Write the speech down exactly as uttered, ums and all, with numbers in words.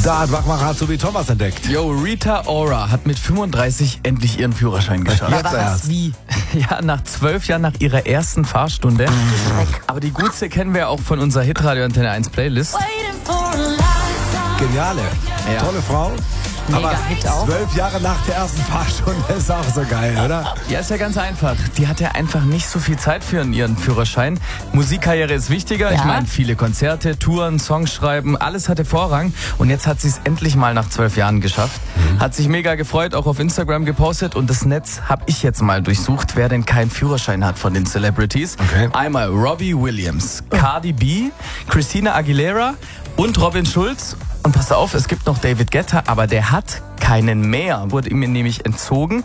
Da hat Wachmacher so wie Thomas entdeckt. Yo, Rita Ora hat mit fünfunddreißig endlich ihren Führerschein geschafft. Jetzt erst. Wie? Ja, nach zwölf Jahren nach ihrer ersten Fahrstunde. Aber die Gutste kennen wir auch von unserer Hitradio Antenne eins Playlist. Geniale, Ja. tolle Frau. Mega Aber Hit auch. zwölf Jahre nach der ersten Fahrstunde ist auch so geil, oder? Ja, ist ja ganz einfach. Die hatte einfach nicht so viel Zeit für ihren Führerschein. Musikkarriere ist wichtiger. Ja. Ich meine, viele Konzerte, Touren, Songs schreiben, alles hatte Vorrang. Und jetzt hat sie es endlich mal nach zwölf Jahren geschafft. Hat sich mega gefreut, auch auf Instagram gepostet. Und das Netz habe ich jetzt mal durchsucht, wer denn keinen Führerschein hat von den Celebrities. Okay. Einmal Robbie Williams, Cardi B, Christina Aguilera und Robin Schulz. Und pass auf, es gibt noch David Guetta, aber der hat keinen mehr. Wurde ihm nämlich entzogen.